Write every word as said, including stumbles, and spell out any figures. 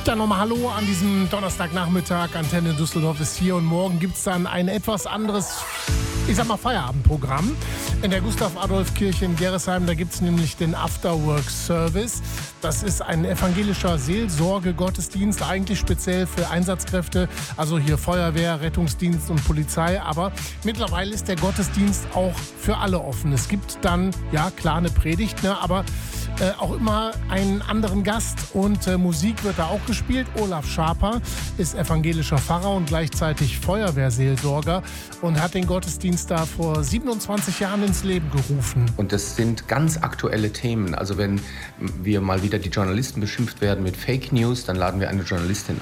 Dann nochmal Hallo an diesem Donnerstagnachmittag. Antenne Düsseldorf ist hier und morgen gibt es dann ein etwas anderes, ich sag mal, Feierabendprogramm. In der Gustav-Adolf-Kirche in Gerresheim, da gibt es nämlich den Afterwork-Service. Das ist ein evangelischer Seelsorge-Gottesdienst, eigentlich speziell für Einsatzkräfte, also hier Feuerwehr, Rettungsdienst und Polizei. Aber mittlerweile ist der Gottesdienst auch für alle offen. Es gibt dann, ja klar, eine Predigt, ne, aber äh, auch immer einen anderen Gast. Und äh, Musik wird da auch gespielt. Olaf Schaper ist evangelischer Pfarrer und gleichzeitig Feuerwehrseelsorger und hat den Gottesdienst da vor siebenundzwanzig Jahren ins Leben gerufen. Und das sind ganz aktuelle Themen. Also wenn wir mal wieder die Journalisten beschimpft werden mit Fake News, dann laden wir eine Journalistin